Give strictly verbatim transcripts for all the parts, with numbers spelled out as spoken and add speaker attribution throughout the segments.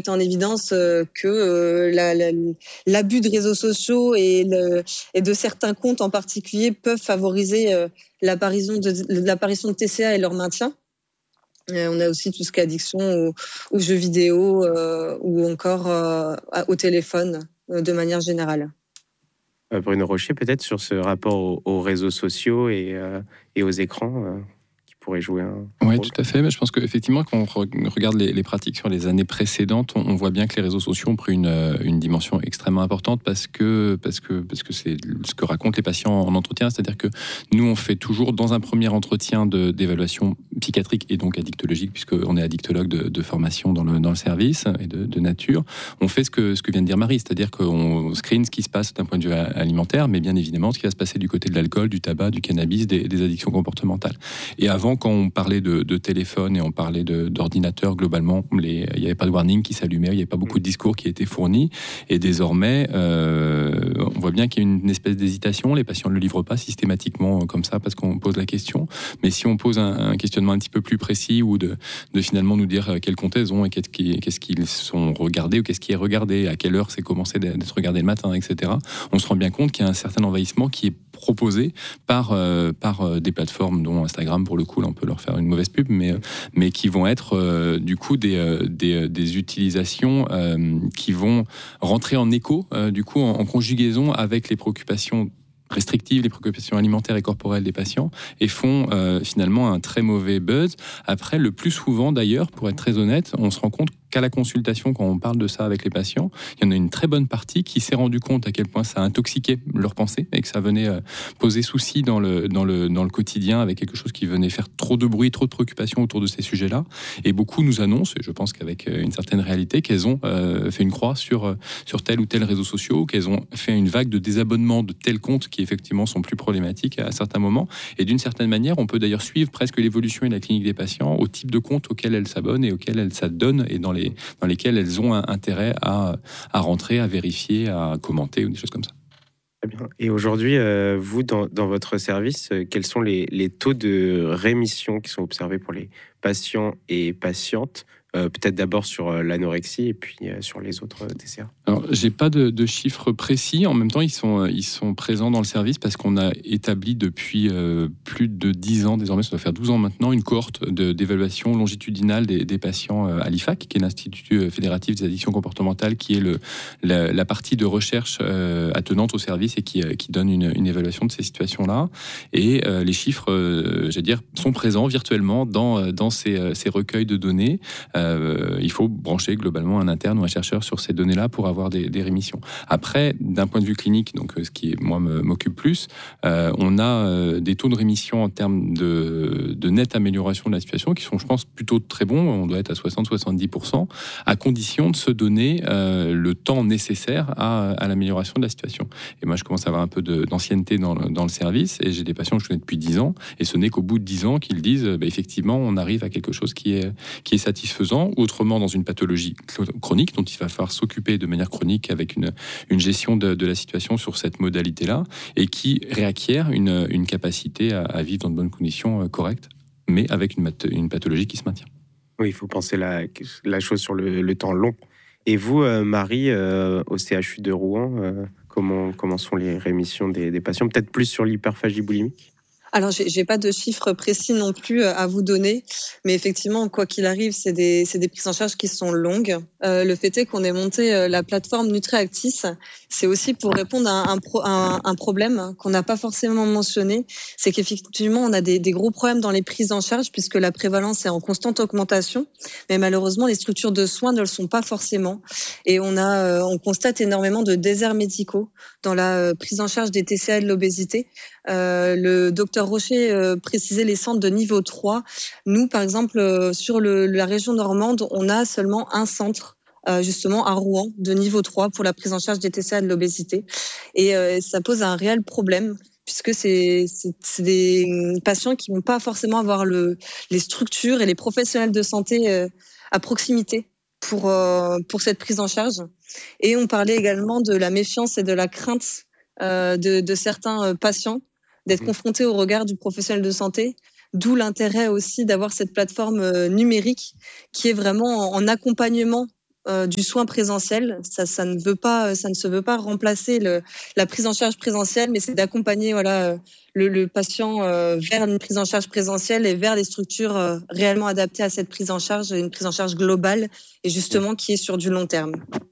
Speaker 1: mettait en évidence euh, que euh, la, la, l'abus de réseaux sociaux et, le, et de certains comptes en particulier peuvent favoriser euh, l'apparition de, l'apparition de T C A et leur maintien. Et on a aussi tout ce qui est addiction aux, aux jeux vidéo euh, ou encore euh, au téléphone euh, de manière générale.
Speaker 2: Euh, Bruno Rocher, peut-être sur ce rapport aux, aux réseaux sociaux et, euh, et aux écrans euh, qui pourrait jouer un
Speaker 3: Oui,
Speaker 2: rôle.
Speaker 3: tout à fait. Mais je pense qu'effectivement, quand on re- regarde les, les pratiques sur les années précédentes, on, on voit bien que les réseaux sociaux ont pris une, une dimension extrêmement importante parce que, parce, que, parce que c'est ce que racontent les patients en entretien. C'est-à-dire que nous, on fait toujours, dans un premier entretien de, d'évaluation psychiatrique et donc addictologique, puisqu'on est addictologue de, de formation dans le, dans le service et de, de nature, on fait ce que, ce que vient de dire Marie, c'est-à-dire qu'on screen ce qui se passe d'un point de vue alimentaire, mais bien évidemment ce qui va se passer du côté de l'alcool, du tabac, du cannabis, des, des addictions comportementales. Et avant, quand on parlait de, de téléphone et on parlait de, d'ordinateur, globalement, les, il n'y avait pas de warning qui s'allumait, il n'y avait pas beaucoup de discours qui étaient fournis. Et désormais, euh, on voit bien qu'il y a une espèce d'hésitation. Les patients ne le livrent pas systématiquement comme ça parce qu'on pose la question. Mais si on pose un, un questionnement un petit peu plus précis ou de, de finalement nous dire quel compte elles ont et qu'est-ce, qui, qu'est-ce qu'ils sont regardés ou qu'est-ce qui est regardé, à quelle heure c'est commencé d'être regardé le matin, et cetera, on se rend bien compte qu'il y a un certain envahissement qui est proposé par, euh, par euh, des plateformes dont Instagram, pour le coup, là, on peut leur faire une mauvaise pub, mais, mais qui vont être euh, du coup des, euh, des, des utilisations euh, qui vont rentrer en écho, euh, du coup en, en conjugaison avec les préoccupations restrictives, les préoccupations alimentaires et corporelles des patients, et font euh, finalement un très mauvais buzz. Après, le plus souvent d'ailleurs, pour être très honnête, on se rend compte qu'à la consultation, quand on parle de ça avec les patients, il y en a une très bonne partie qui s'est rendu compte à quel point ça intoxiquait leurs pensées et que ça venait euh, poser souci dans le, dans, le, dans le quotidien avec quelque chose qui venait faire trop de bruit, trop de préoccupations autour de ces sujets-là. Et beaucoup nous annoncent, et je pense qu'avec une certaine réalité, qu'elles ont euh, fait une croix sur, sur tel ou tel réseau social, qu'elles ont fait une vague de désabonnement de tels comptes qui effectivement sont plus problématiques à certains moments. Et d'une certaine manière, on peut d'ailleurs suivre presque l'évolution et la clinique des patients au type de compte auquel elles s'abonnent et auquel elles s'adonnent et dans les dans lesquelles elles ont un intérêt à, à rentrer, à vérifier, à commenter ou des choses comme ça.
Speaker 2: Très bien. Et aujourd'hui, euh, vous, dans, dans votre service, euh, quels sont les, les taux de rémission qui sont observés pour les patients et patientes ? Euh, peut-être d'abord sur euh, l'anorexie et puis euh, sur les autres euh, T C A.
Speaker 3: Alors, j'ai pas de, de chiffres précis. En même temps, ils sont, ils sont présents dans le service parce qu'on a établi depuis euh, plus de dix ans, désormais, ça doit faire douze ans maintenant, une cohorte de, d'évaluation longitudinale des, des patients euh, à l'I F A C, qui est l'Institut fédératif des addictions comportementales, qui est le, la, la partie de recherche euh, attenante au service et qui, euh, qui donne une, une évaluation de ces situations-là. Et euh, les chiffres, euh, j'allais dire, sont présents virtuellement dans, dans ces, ces recueils de données. Euh, il faut brancher globalement un interne ou un chercheur sur ces données-là pour avoir des, des rémissions. Après, d'un point de vue clinique, donc ce qui moi m'occupe plus, euh, on a euh, des taux de rémission en termes de, de nette amélioration de la situation qui sont, je pense, plutôt très bons. On doit être à soixante à soixante-dix pour cent, à condition de se donner euh, le temps nécessaire à, à l'amélioration de la situation. Et moi, je commence à avoir un peu de, d'ancienneté dans le, dans le service et j'ai des patients que je connais depuis dix ans et ce n'est qu'au bout de dix ans qu'ils disent bah, effectivement, on arrive à quelque chose qui est, qui est satisfaisant. Autrement, dans une pathologie chronique dont il va falloir s'occuper de manière chronique avec une, une gestion de, de la situation sur cette modalité-là et qui réacquiert une, une capacité à, à vivre dans de bonnes conditions euh, correctes, mais avec une, une pathologie qui se maintient.
Speaker 2: Oui, il faut penser la, la chose sur le, le temps long. Et vous, euh, Marie, euh, au C H U de Rouen, euh, comment, comment sont les rémissions des, des patients ? Peut-être plus sur l'hyperphagie boulimique ?
Speaker 1: Alors, j'ai, j'ai pas de chiffres précis non plus à vous donner, mais effectivement, quoi qu'il arrive, c'est des, c'est des prises en charge qui sont longues. Euh, le fait est qu'on ait monté euh, la plateforme NutriActis, c'est aussi pour répondre à un, pro, un, un problème qu'on n'a pas forcément mentionné, c'est qu'effectivement, on a des, des gros problèmes dans les prises en charge puisque la prévalence est en constante augmentation, mais malheureusement, les structures de soins ne le sont pas forcément. Et on a, euh, on constate énormément de déserts médicaux dans la euh, prise en charge des T C A et de l'obésité. Euh, le docteur Rocher euh, précisait les centres de niveau trois. Nous, par exemple, euh, sur le, la région normande, on a seulement un centre, euh, justement à Rouen, de niveau trois pour la prise en charge des T C A et de l'obésité. Et euh, ça pose un réel problème puisque c'est, c'est, c'est des patients qui vont pas forcément avoir le, les structures et les professionnels de santé euh, à proximité pour, euh, pour cette prise en charge. Et on parlait également de la méfiance et de la crainte euh, de, de certains patients d'être confrontés au regard du professionnel de santé, d'où l'intérêt aussi d'avoir cette plateforme numérique qui est vraiment en accompagnement euh, du soin présentiel. Ça, ça ne veut pas, ça ne se veut pas remplacer le, la prise en charge présentielle, mais c'est d'accompagner voilà le, le patient euh, vers une prise en charge présentielle et vers les structures euh, réellement adaptées à cette prise en charge, une prise en charge globale et justement qui est sur du long terme.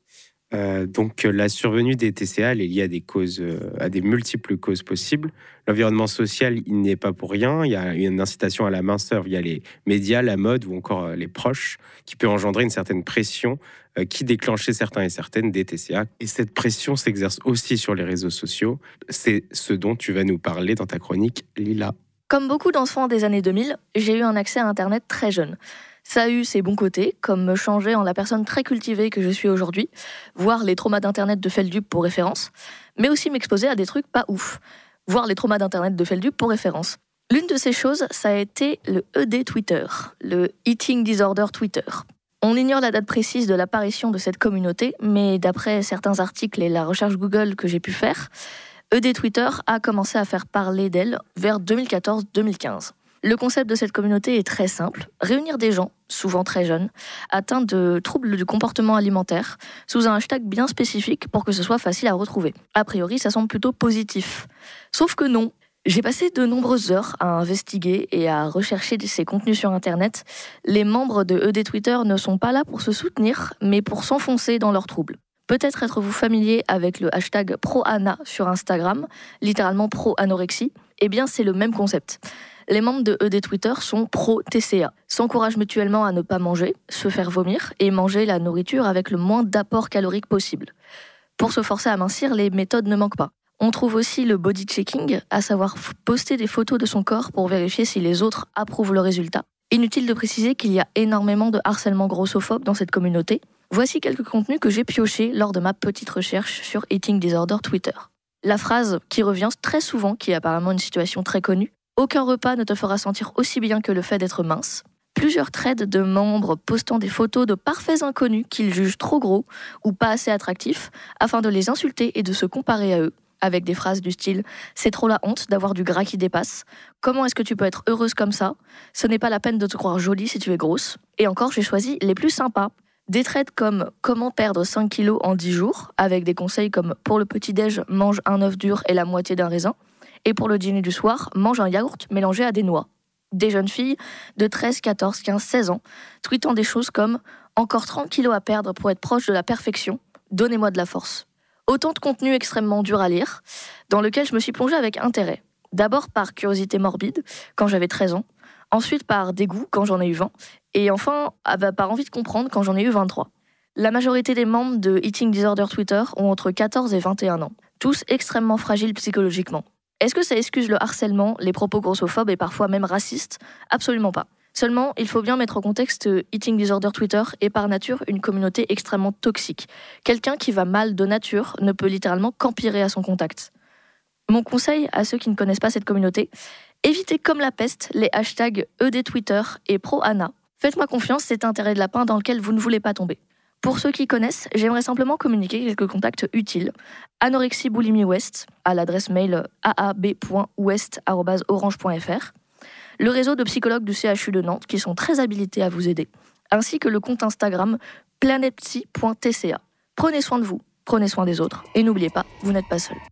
Speaker 2: Euh, donc la survenue des T C A elle est liée à des causes, euh, à des multiples causes possibles. L'environnement social, il n'est pas pour rien. Il y a une incitation à la minceur via les médias, la mode ou encore euh, les proches, qui peut engendrer une certaine pression euh, qui déclenche chez certains et certaines des T C A. Et cette pression s'exerce aussi sur les réseaux sociaux. C'est ce dont tu vas nous parler dans ta chronique, Lila.
Speaker 4: Comme beaucoup d'enfants des années deux mille, j'ai eu un accès à Internet très jeune. Ça a eu ses bons côtés, comme me changer en la personne très cultivée que je suis aujourd'hui, voir les traumas d'Internet de Feldup pour référence, mais aussi m'exposer à des trucs pas ouf, voir les traumas d'Internet de Feldup pour référence. L'une de ces choses, ça a été le E D Twitter, le Eating Disorder Twitter. On ignore la date précise de l'apparition de cette communauté, mais d'après certains articles et la recherche Google que j'ai pu faire, E D Twitter a commencé à faire parler d'elle vers deux mille quatorze deux mille quinze. Le concept de cette communauté est très simple, réunir des gens, souvent très jeunes, atteints de troubles du comportement alimentaire, sous un hashtag bien spécifique pour que ce soit facile à retrouver. A priori, ça semble plutôt positif. Sauf que non. J'ai passé de nombreuses heures à investiguer et à rechercher ces contenus sur Internet. Les membres de E D Twitter ne sont pas là pour se soutenir, mais pour s'enfoncer dans leurs troubles. Peut-être êtes-vous familier avec le hashtag ProAna sur Instagram, littéralement pro-anorexie. Eh bien, c'est le même concept. Les membres de E D Twitter sont pro-T C A, s'encouragent mutuellement à ne pas manger, se faire vomir et manger la nourriture avec le moins d'apport calorique possible. Pour se forcer à mincir, les méthodes ne manquent pas. On trouve aussi le body checking, à savoir poster des photos de son corps pour vérifier si les autres approuvent le résultat. Inutile de préciser qu'il y a énormément de harcèlement grossophobe dans cette communauté. Voici quelques contenus que j'ai piochés lors de ma petite recherche sur Eating Disorder Twitter. La phrase qui revient très souvent, qui est apparemment une situation très connue, « Aucun repas ne te fera sentir aussi bien que le fait d'être mince ». Plusieurs threads de membres postant des photos de parfaits inconnus qu'ils jugent trop gros ou pas assez attractifs afin de les insulter et de se comparer à eux, avec des phrases du style « C'est trop la honte d'avoir du gras qui dépasse »,« Comment est-ce que tu peux être heureuse comme ça ? Ce n'est pas la peine de te croire jolie si tu es grosse ». Et encore, j'ai choisi les plus sympas. Des threads comme « Comment perdre cinq kilos en dix jours », avec des conseils comme « Pour le petit-déj, mange un œuf dur et la moitié d'un raisin ». Et pour le dîner du soir, mange un yaourt mélangé à des noix. Des jeunes filles de treize, quatorze, quinze, seize ans, tweetant des choses comme « Encore trente kilos à perdre pour être proche de la perfection, donnez-moi de la force ». Autant de contenu extrêmement dur à lire, dans lequel je me suis plongée avec intérêt. D'abord par curiosité morbide, quand j'avais treize ans, ensuite par dégoût, quand j'en ai eu vingt, et enfin par envie de comprendre, quand j'en ai eu vingt-trois. La majorité des membres de Eating Disorder Twitter ont entre quatorze et vingt et un ans, tous extrêmement fragiles psychologiquement. Est-ce que ça excuse le harcèlement, les propos grossophobes et parfois même racistes ? Absolument pas. Seulement, il faut bien mettre en contexte Eating Disorder Twitter est par nature une communauté extrêmement toxique. Quelqu'un qui va mal de nature ne peut littéralement qu'empirer à son contact. Mon conseil à ceux qui ne connaissent pas cette communauté, évitez comme la peste les hashtags E D Twitter et ProAna. Faites-moi confiance, c'est un terrain de lapin dans lequel vous ne voulez pas tomber. Pour ceux qui connaissent, j'aimerais simplement communiquer quelques contacts utiles. Anorexie Boulimie Ouest, à l'adresse mail a a b point ouest arobase orange point f r. Le réseau de psychologues du C H U de Nantes, qui sont très habilités à vous aider. Ainsi que le compte Instagram planetpsy point t c a. Prenez soin de vous, prenez soin des autres. Et n'oubliez pas, vous n'êtes pas seul.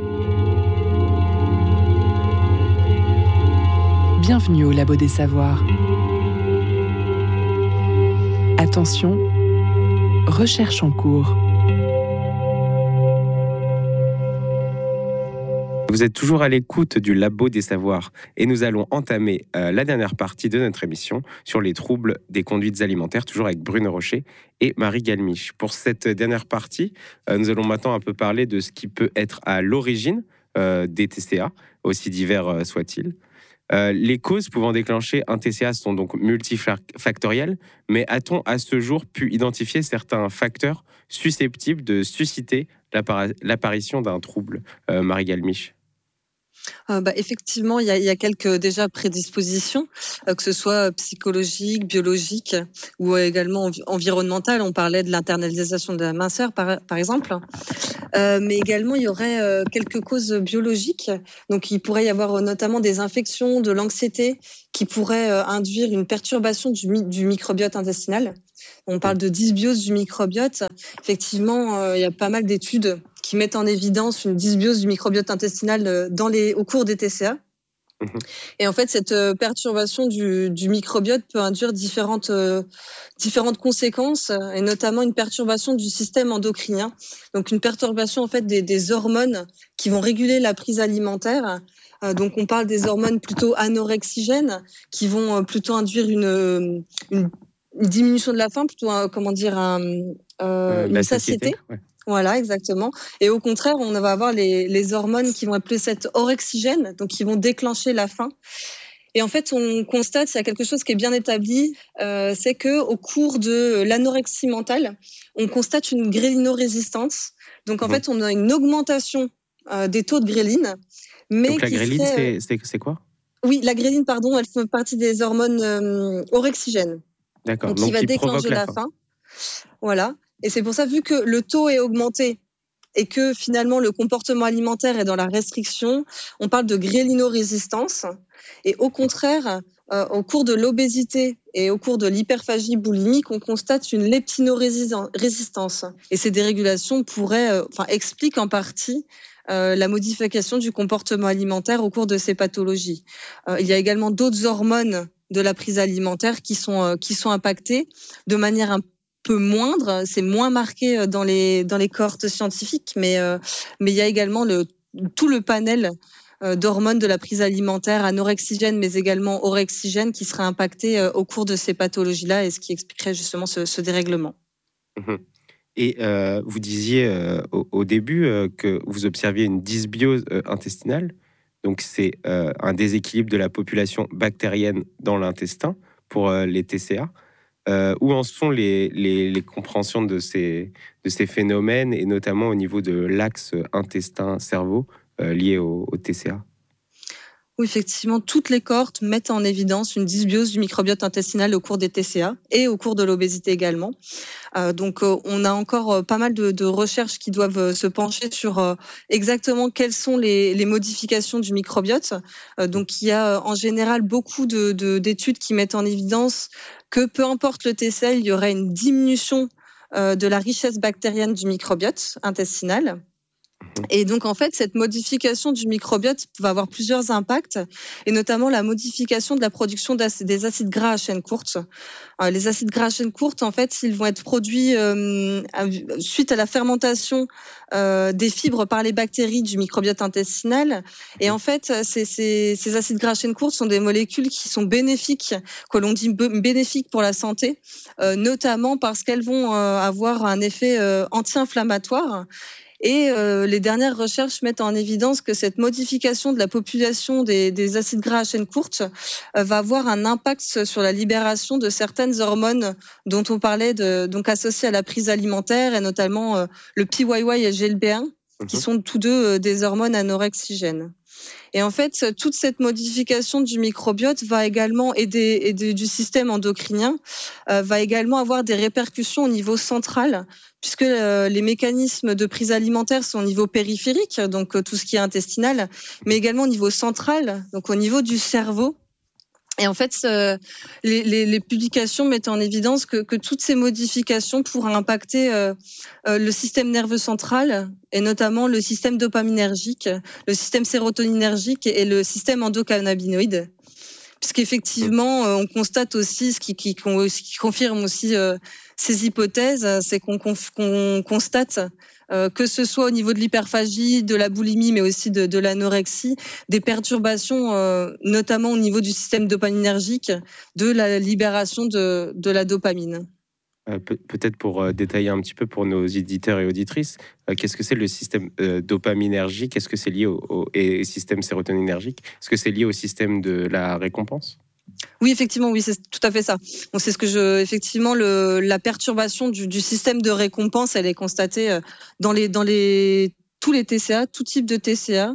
Speaker 5: Bienvenue au Labo des Savoirs. Attention, recherche en cours.
Speaker 2: Vous êtes toujours à l'écoute du Labo des Savoirs et nous allons entamer euh, la dernière partie de notre émission sur les troubles des conduites alimentaires, toujours avec Bruno Rocher et Marie Galmiche. Pour cette dernière partie, euh, nous allons maintenant un peu parler de ce qui peut être à l'origine euh, des T C A, aussi divers euh, soient-ils. Euh, les causes pouvant déclencher un T C A sont donc multifactorielles, mais a-t-on à ce jour pu identifier certains facteurs susceptibles de susciter l'appara- l'apparition d'un trouble, euh, Marie Galmiche ?
Speaker 1: Euh, bah, effectivement, il y a, il y a quelques déjà prédispositions, euh, que ce soit psychologiques, biologiques ou également envi- environnementales. On parlait de l'internalisation de la minceur, par, par exemple. Euh, mais également, il y aurait euh, quelques causes biologiques. Donc, il pourrait y avoir euh, notamment des infections, de l'anxiété qui pourraient euh, induire une perturbation du, mi- du microbiote intestinal. On parle de dysbiose du microbiote. Effectivement, euh, il y a pas mal d'études qui mettent en évidence une dysbiose du microbiote intestinal euh, dans les, au cours des T C A. Mmh. Et en fait, cette euh, perturbation du, du microbiote peut induire différentes, euh, différentes conséquences, et notamment une perturbation du système endocrinien. Donc, une perturbation en fait des, des hormones qui vont réguler la prise alimentaire. Euh, donc, on parle des hormones plutôt anorexigènes qui vont euh, plutôt induire une, une, une diminution de la faim, plutôt un, comment dire, un, euh, euh, une satiété. satiété. Ouais. Voilà, exactement. Et au contraire, on va avoir les, les hormones qui vont être plus cette orexigène, donc qui vont déclencher la faim. Et en fait, on constate, il y a quelque chose qui est bien établi, euh, c'est que au cours de l'anorexie mentale, on constate une grélinorésistance. Donc en mmh. fait, on a une augmentation euh, des taux de gréline.
Speaker 2: Mais donc la gréline, serait... c'est, c'est quoi ?
Speaker 1: Oui, la gréline, pardon, elle fait partie des hormones euh, orexigènes.
Speaker 2: D'accord.
Speaker 1: Donc,
Speaker 2: donc
Speaker 1: qui va
Speaker 2: qui
Speaker 1: déclencher
Speaker 2: la,
Speaker 1: la
Speaker 2: faim.
Speaker 1: faim. Voilà. Et c'est pour ça, vu que le taux est augmenté et que finalement le comportement alimentaire est dans la restriction, on parle de grélinorésistance. Et au contraire, euh, au cours de l'obésité et au cours de l'hyperphagie boulimique, on constate une leptinorésistance. Et ces dérégulations pourraient, euh, enfin, expliquent en partie euh, la modification du comportement alimentaire au cours de ces pathologies. Euh, il y a également d'autres hormones de la prise alimentaire qui sont, euh, qui sont impactées de manière un peu moindre, c'est moins marqué dans les dans les cohortes scientifiques, mais euh, mais il y a également le tout le panel euh, d'hormones de la prise alimentaire anorexigène, mais également orexigène, qui sera impacté euh, au cours de ces pathologies-là, et ce qui expliquerait justement ce, ce dérèglement.
Speaker 2: Mmh. Et euh, vous disiez euh, au, au début euh, que vous observiez une dysbiose euh, intestinale, donc c'est euh, un déséquilibre de la population bactérienne dans l'intestin pour euh, les T C A. Euh, où en sont les, les, les compréhensions de ces, de ces phénomènes, et notamment au niveau de l'axe intestin-cerveau euh, lié au, au T C A ?
Speaker 1: Oui, effectivement, toutes les cohortes mettent en évidence une dysbiose du microbiote intestinal au cours des T C A et au cours de l'obésité également. Euh, donc, euh, on a encore euh, pas mal de, de recherches qui doivent euh, se pencher sur euh, exactement quelles sont les, les modifications du microbiote. Euh, donc, il y a euh, en général beaucoup de, de, d'études qui mettent en évidence que peu importe le T C A, il y aurait une diminution euh, de la richesse bactérienne du microbiote intestinal. Et donc, en fait, cette modification du microbiote va avoir plusieurs impacts, et notamment la modification de la production des acides gras à chaîne courte. Euh, les acides gras à chaîne courte, en fait, ils vont être produits euh, suite à la fermentation euh, des fibres par les bactéries du microbiote intestinal. Et en fait, ces, ces, ces acides gras à chaîne courte sont des molécules qui sont bénéfiques, que l'on dit bénéfiques pour la santé, euh, notamment parce qu'elles vont euh, avoir un effet euh, anti-inflammatoire. Et euh, les dernières recherches mettent en évidence que cette modification de la population des, des acides gras à chaîne courte euh, va avoir un impact sur la libération de certaines hormones dont on parlait, de, donc associées à la prise alimentaire, et notamment euh, le P Y Y et le G L B un, mmh. qui sont tous deux euh, des hormones anorexigènes. Et en fait, toute cette modification du microbiote va également aider, aider du système endocrinien, euh, va également avoir des répercussions au niveau central, puisque euh, les mécanismes de prise alimentaire sont au niveau périphérique, donc euh, tout ce qui est intestinal, mais également au niveau central, donc au niveau du cerveau. Et en fait, euh, les, les, les publications mettent en évidence que, que toutes ces modifications pourraient impacter euh, euh, le système nerveux central, et notamment le système dopaminergique, le système sérotoninergique et le système endocannabinoïde. Puisqu'effectivement, euh, on constate aussi, ce qui, qui, ce qui confirme aussi euh, ces hypothèses, c'est qu'on, qu'on constate euh, que ce soit au niveau de l'hyperphagie, de la boulimie, mais aussi de, de l'anorexie, des perturbations, euh, notamment au niveau du système dopaminergique, de la libération de, de la dopamine.
Speaker 2: Euh, peut- peut-être pour euh, détailler un petit peu pour nos éditeurs et auditrices, euh, qu'est-ce que c'est le système euh, dopaminergique ? Est-ce que c'est lié au, au et système sérotoninergique ? Est-ce que c'est lié au système de la récompense ?
Speaker 1: Oui, effectivement, oui, c'est tout à fait ça. Bon, c'est ce que je, effectivement, le, la perturbation du, du système de récompense, elle est constatée dans les, dans les, tous les T C A, tout type de T C A,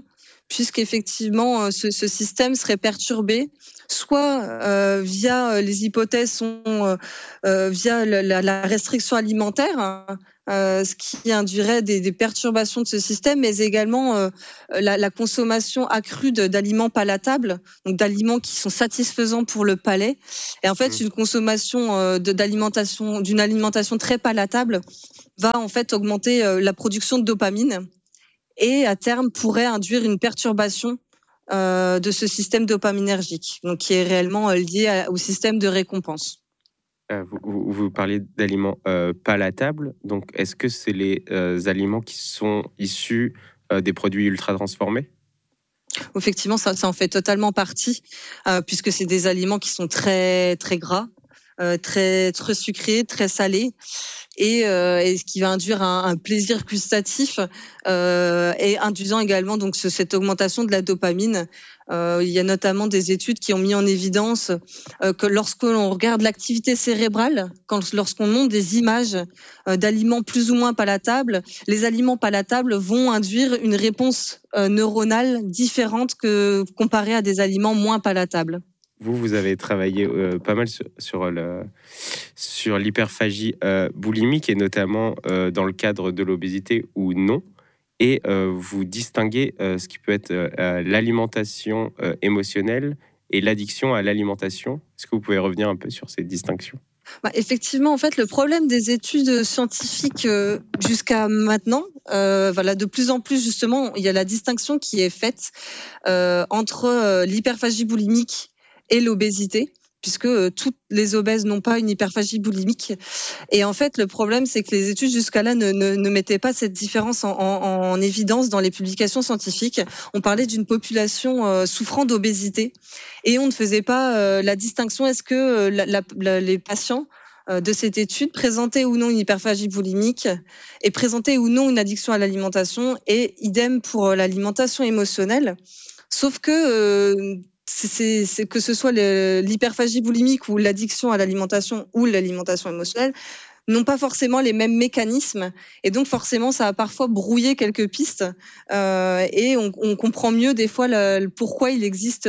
Speaker 1: puisqu'effectivement, ce, ce système serait perturbé, soit euh, via les hypothèses sont euh, via la, la restriction alimentaire, hein, euh, ce qui induirait des, des perturbations de ce système, mais également euh, la, la consommation accrue de, d'aliments palatables, donc d'aliments qui sont satisfaisants pour le palais. Et en fait, mmh. une consommation euh, de, d'alimentation, d'une alimentation très palatable va en fait augmenter euh, la production de dopamine et à terme pourrait induire une perturbation euh, de ce système dopaminergique, donc qui est réellement euh, lié à, au système de récompense.
Speaker 2: Euh, vous, vous parlez d'aliments euh, palatables, donc est-ce que c'est les euh, aliments qui sont issus euh, des produits ultra transformés ?
Speaker 1: Effectivement, ça, ça en fait totalement partie, euh, puisque c'est des aliments qui sont très très gras, euh, très très sucrés, très salés, et, euh, et ce qui va induire un, un plaisir gustatif euh, et induisant également donc ce, cette augmentation de la dopamine. Euh, il y a notamment des études qui ont mis en évidence euh, que lorsque l'on regarde l'activité cérébrale, quand, lorsqu'on montre des images euh, d'aliments plus ou moins palatables, les aliments palatables vont induire une réponse euh, neuronale différente que comparée à des aliments moins palatables.
Speaker 2: Vous, vous avez travaillé euh, pas mal sur, sur, le, sur l'hyperphagie euh, boulimique et notamment euh, dans le cadre de l'obésité ou non. Et euh, vous distinguez euh, ce qui peut être euh, l'alimentation euh, émotionnelle et l'addiction à l'alimentation. Est-ce que vous pouvez revenir un peu sur ces distinctions ?
Speaker 1: Bah, effectivement, en fait, le problème des études scientifiques euh, jusqu'à maintenant, euh, voilà, de plus en plus justement, il y a la distinction qui est faite euh, entre euh, l'hyperphagie boulimique et l'obésité, puisque euh, toutes les obèses n'ont pas une hyperphagie boulimique. Et en fait, le problème, c'est que les études jusqu'à là ne, ne, ne mettaient pas cette différence en, en, en évidence dans les publications scientifiques. On parlait d'une population euh, souffrant d'obésité et on ne faisait pas euh, la distinction. Est-ce que euh, la, la, la, les patients euh, de cette étude présentaient ou non une hyperphagie boulimique et présentaient ou non une addiction à l'alimentation, et idem pour euh, l'alimentation émotionnelle. Sauf que euh, C'est, c'est que ce soit le, l'hyperphagie boulimique ou l'addiction à l'alimentation ou l'alimentation émotionnelle n'ont pas forcément les mêmes mécanismes, et donc forcément ça a parfois brouillé quelques pistes euh, et on, on comprend mieux des fois le, pourquoi il existe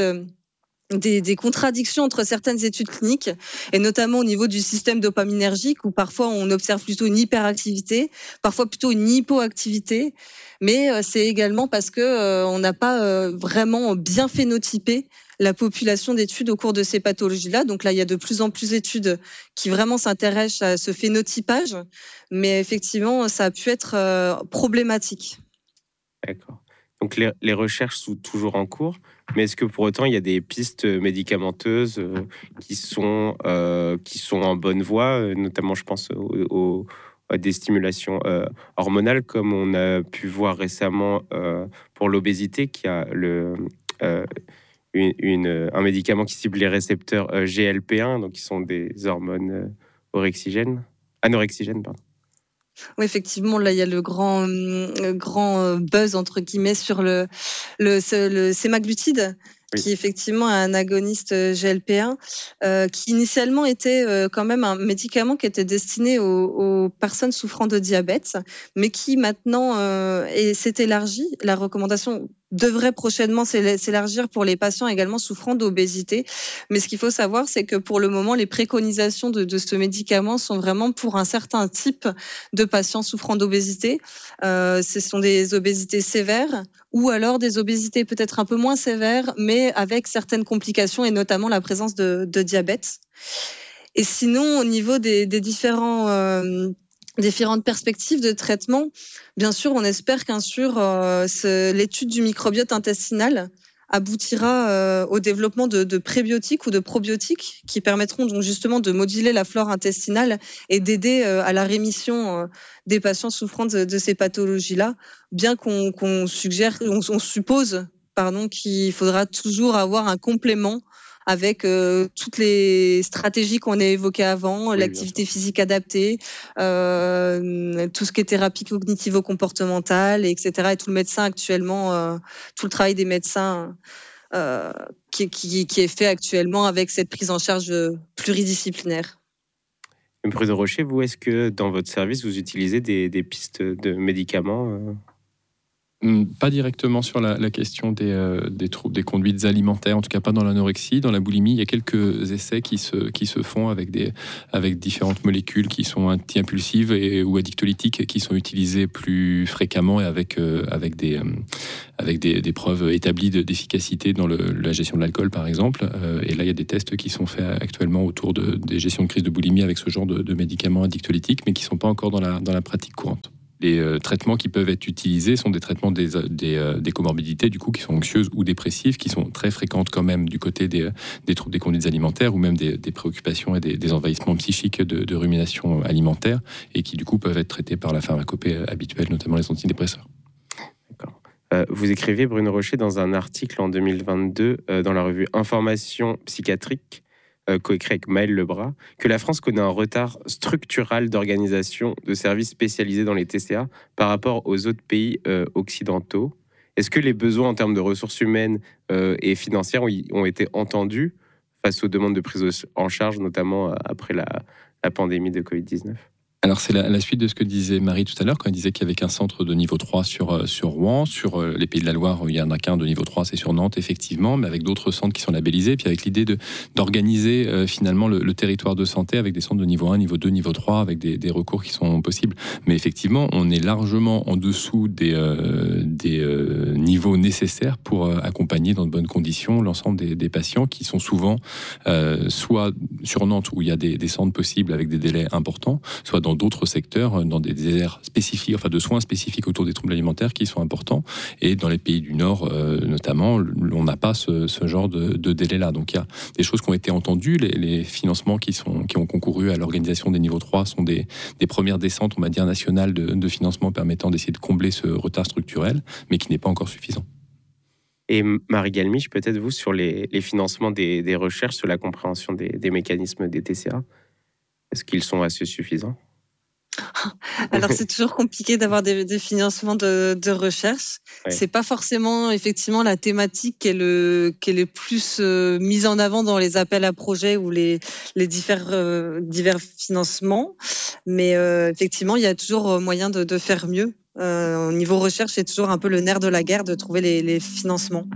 Speaker 1: des, des contradictions entre certaines études cliniques, et notamment au niveau du système dopaminergique où parfois on observe plutôt une hyperactivité, parfois plutôt une hypoactivité, mais c'est également parce que euh, on n'a pas euh, vraiment bien phénotypé la population d'études au cours de ces pathologies-là. Donc là, il y a de plus en plus d'études qui vraiment s'intéressent à ce phénotypage, mais effectivement, ça a pu être euh, problématique.
Speaker 2: D'accord. Donc les, les recherches sont toujours en cours, mais est-ce que pour autant il y a des pistes médicamenteuses euh, qui sont euh, qui sont en bonne voie, euh, notamment je pense au, au, à des stimulations euh, hormonales, comme on a pu voir récemment euh, pour l'obésité, qui a le euh, Une, une, un médicament qui cible les récepteurs euh, G L P un, donc qui sont des hormones euh, orexigènes, anorexigènes, pardon.
Speaker 1: Oui, effectivement, là, il y a le grand, le grand buzz, entre guillemets, sur le, le, le sémaglutide, oui, qui effectivement est un agoniste G L P un, euh, qui initialement était euh, quand même un médicament qui était destiné aux, aux personnes souffrant de diabète, mais qui maintenant euh, est, s'est élargi. La recommandation devrait prochainement s'élargir pour les patients également souffrant d'obésité. Mais ce qu'il faut savoir, c'est que pour le moment, les préconisations de, de ce médicament sont vraiment pour un certain type de patients souffrant d'obésité. Euh, ce sont des obésités sévères ou alors des obésités peut-être un peu moins sévères, mais avec certaines complications et notamment la présence de, de diabète. Et sinon, au niveau des, des différents... Euh, différentes perspectives de traitement, bien sûr, on espère qu'un jour, euh, ce, l'étude du microbiote intestinal aboutira euh, au développement de, de prébiotiques ou de probiotiques qui permettront donc justement de moduler la flore intestinale et d'aider euh, à la rémission euh, des patients souffrant de, de ces pathologies-là, bien qu'on, qu'on suggère, on, on suppose, pardon, qu'il faudra toujours avoir un complément avec euh, toutes les stratégies qu'on a évoquées avant, oui, l'activité physique adaptée, euh, tout ce qui est thérapie cognitivo-comportementale, et cetera. Et tout le médecin actuellement, euh, tout le travail des médecins euh, qui, qui, qui est fait actuellement avec cette prise en charge pluridisciplinaire.
Speaker 2: Bruno Rocher, vous, est-ce que dans votre service, vous utilisez des, des pistes de médicaments euh
Speaker 3: Pas directement sur la, la question des, euh, des troubles des conduites alimentaires, en tout cas pas dans l'anorexie. Dans la boulimie, il y a quelques essais qui se, qui se font avec, des, avec différentes molécules qui sont anti-impulsives et, ou addictolytiques qui sont utilisées plus fréquemment et avec, euh, avec, des, euh, avec des, des preuves établies de, d'efficacité dans le, la gestion de l'alcool, par exemple. Euh, et là, il y a des tests qui sont faits actuellement autour de, des gestions de crise de boulimie avec ce genre de, de médicaments addictolytiques, mais qui ne sont pas encore dans la, dans la pratique courante. Les euh, traitements qui peuvent être utilisés sont des traitements des, des, euh, des comorbidités du coup, qui sont anxieuses ou dépressives, qui sont très fréquentes quand même du côté des, des troubles des conduites alimentaires ou même des, des préoccupations et des, des envahissements psychiques de, de rumination alimentaire et qui du coup peuvent être traités par la pharmacopée habituelle, notamment les antidépresseurs.
Speaker 2: D'accord. Euh, vous écrivez, Bruno Rocher, dans un article en deux mille vingt-deux euh, dans la revue Information psychiatrique, Euh, coécrit avec Maël Lebras, que la France connaît un retard structural d'organisation de services spécialisés dans les T C A par rapport aux autres pays euh, occidentaux. Est-ce que les besoins en termes de ressources humaines euh, et financières ont, ont été entendus face aux demandes de prise en charge, notamment après la, la pandémie de covid dix-neuf ?
Speaker 3: Alors c'est la, la suite de ce que disait Marie tout à l'heure quand elle disait qu'il y avait qu'un centre de niveau trois sur, sur Rouen, sur les Pays de la Loire, il y en a qu'un de niveau trois, c'est sur Nantes effectivement, mais avec d'autres centres qui sont labellisés, puis avec l'idée de, d'organiser euh, finalement le, le territoire de santé avec des centres de niveau un, niveau deux, niveau trois, avec des, des recours qui sont possibles. Mais effectivement, on est largement en dessous des, euh, des euh, niveaux nécessaires pour euh, accompagner dans de bonnes conditions l'ensemble des, des patients qui sont souvent euh, soit sur Nantes où il y a des, des centres possibles avec des délais importants, soit dans d'autres secteurs, dans des déserts spécifiques, enfin de soins spécifiques autour des troubles alimentaires qui sont importants. Et dans les pays du Nord, euh, notamment, on n'a pas ce, ce genre de, de délai-là. Donc il y a des choses qui ont été entendues. Les, les financements qui, sont, qui ont concouru à l'organisation des niveaux trois sont des, des premières descentes, on va dire, nationales de, de financement permettant d'essayer de combler ce retard structurel, mais qui n'est pas encore suffisant.
Speaker 2: Et Marie Galmiche, peut-être vous, sur les, les financements des, des recherches, sur la compréhension des, des mécanismes des T C A, est-ce qu'ils sont assez suffisants ?
Speaker 1: Alors c'est toujours compliqué d'avoir des, des financements de, de recherche. Ouais. C'est pas forcément effectivement la thématique qui est le qui est le plus euh, mise en avant dans les appels à projets ou les les divers euh, divers financements. Mais euh, effectivement, il y a toujours moyen de, de faire mieux. Euh, au niveau recherche, c'est toujours un peu le nerf de la guerre de trouver les, les financements.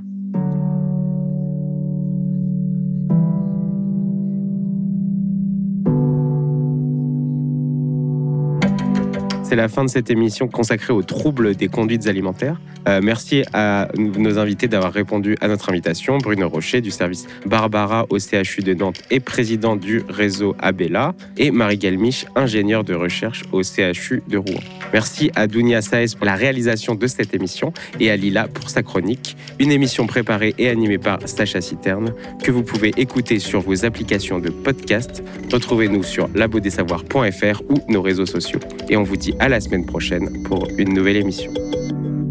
Speaker 2: C'est la fin de cette émission consacrée aux troubles des conduites alimentaires. Euh, merci à nos invités d'avoir répondu à notre invitation. Bruno Rocher du service Barbara au C H U de Nantes et président du réseau Abella, et Marie Galmiche, ingénieure de recherche au C H U de Rouen. Merci à Dounia Saez pour la réalisation de cette émission et à Lila pour sa chronique. Une émission préparée et animée par Sacha Citerne que vous pouvez écouter sur vos applications de podcast. Retrouvez-nous sur labo des savoirs point f r ou nos réseaux sociaux. Et on vous dit à la semaine prochaine pour une nouvelle émission.